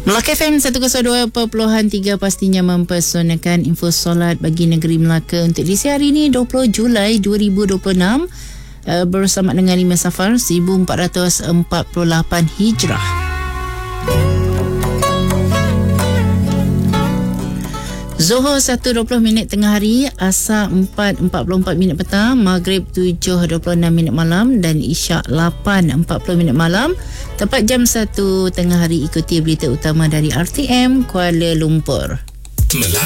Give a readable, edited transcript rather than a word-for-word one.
Melaka FM 102.3 pastinya mempersonakan info solat bagi negeri Melaka untuk edisi hari ini 20 Julai 2026 bersama dengan 5 Safar 1448 Hijrah. Zuhur 1.20 tengah hari, Asar 4.44 petang, Maghrib 7.26 malam dan Isyak 8.40 malam. Tepat jam 1 tengah hari, ikuti berita utama dari RTM Kuala Lumpur.